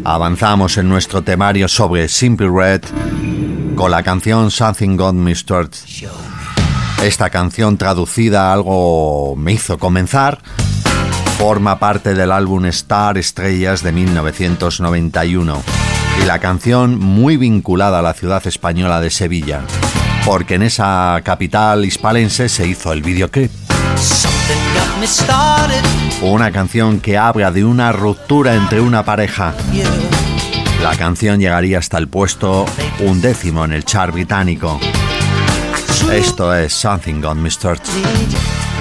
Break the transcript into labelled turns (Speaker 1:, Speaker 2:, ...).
Speaker 1: Avanzamos en nuestro temario sobre Simply Red con la canción Something Got Me Started. Esta canción, traducida a algo me hizo comenzar, forma parte del álbum Star Estrellas de 1991 y la canción muy vinculada a la ciudad española de Sevilla, porque en esa capital hispalense se hizo el videoclip. Una canción que habla de una ruptura entre una pareja. La canción llegaría hasta el puesto 11 en el chart británico. Esto es Something Got Me Started.